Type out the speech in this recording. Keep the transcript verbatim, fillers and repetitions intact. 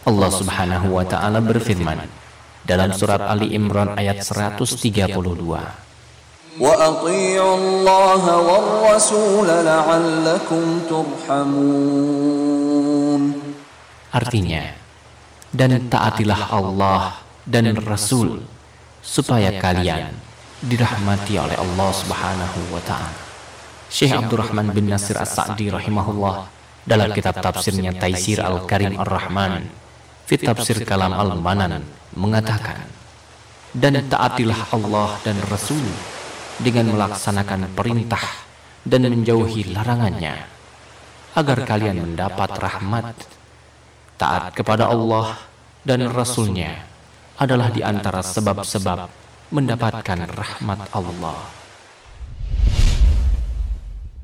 Allah Subhanahu wa taala berfirman dalam surat Ali Imran ayat seratus tiga puluh dua. Wa athi'u Allah war rasul la'allakum turhamun. Artinya, dan taatilah Allah dan Rasul supaya kalian dirahmati oleh Allah Subhanahu wa taala. Syekh Abdurrahman bin Nasir As-Sa'di rahimahullah dalam kitab tafsirnya Taisir Al-Karim Ar-Rahman fi Tafsir Kalam Al-Manan mengatakan, dan taatilah Allah dan Rasul dengan melaksanakan perintah dan menjauhi larangannya agar kalian mendapat rahmat. Taat kepada Allah dan Rasul-Nya adalah di antara sebab-sebab mendapatkan rahmat Allah.